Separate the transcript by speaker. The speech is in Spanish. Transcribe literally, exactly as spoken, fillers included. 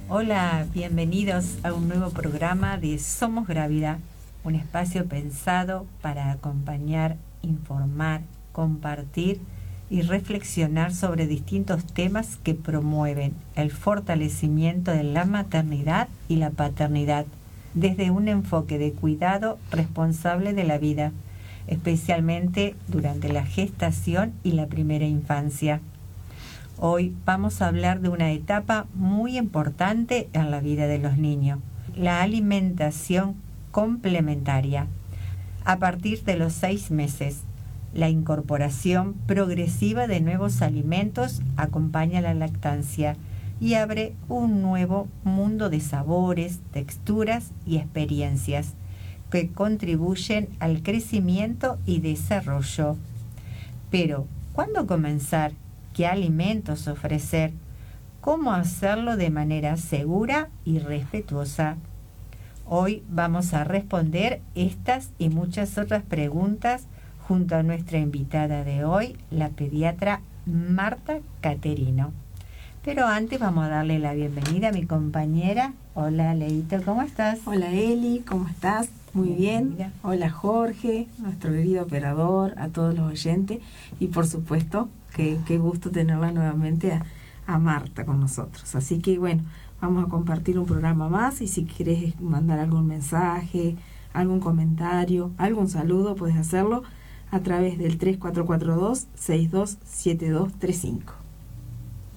Speaker 1: Hola, bienvenidos a un nuevo programa de Somos Grávida, un espacio pensado para acompañar, informar, compartir y reflexionar sobre distintos temas que promueven el fortalecimiento de la maternidad y la paternidad desde un enfoque de cuidado responsable de la vida, especialmente durante la gestación y la primera infancia. Hoy vamos a hablar de una etapa muy importante en la vida de los niños, la alimentación complementaria. A partir de los seis meses, la incorporación progresiva de nuevos alimentos acompaña la lactancia y abre un nuevo mundo de sabores, texturas y experiencias que contribuyen al crecimiento y desarrollo. Pero, ¿cuándo comenzar? ¿Qué alimentos ofrecer? ¿Cómo hacerlo de manera segura y respetuosa? Hoy vamos a responder estas y muchas otras preguntas junto a nuestra invitada de hoy, la pediatra Marta Caterino. Pero antes vamos a darle la bienvenida a mi compañera. Hola, Leito, ¿cómo estás?
Speaker 2: Hola, Eli, ¿cómo estás? Muy bien. bien. Hola, Jorge, nuestro querido operador, a todos los oyentes y por supuesto, que qué gusto tenerla nuevamente a, a Marta con nosotros. Así que bueno, vamos a compartir un programa más y si quieres mandar algún mensaje, algún comentario, algún saludo, puedes hacerlo a través del tres cuatro cuatro dos, seis dos siete dos tres cinco.